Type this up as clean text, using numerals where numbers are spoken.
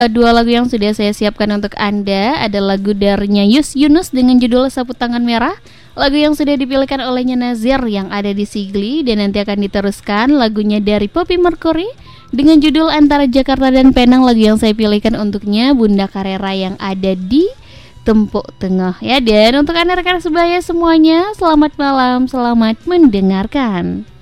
Dua lagu yang sudah saya siapkan untuk Anda ada lagu darinya Yus Yunus dengan judul Sapu Tangan Merah, lagu yang sudah dipilihkan olehnya Nazir yang ada di Sigli, dan nanti akan diteruskan lagunya dari Poppy Mercury dengan judul Antara Jakarta dan Penang, lagu yang saya pilihkan untuknya Bunda Karera yang ada di Tempuk Tengah ya. Dan untuk Anda rekan sebaya semuanya, selamat malam, selamat mendengarkan.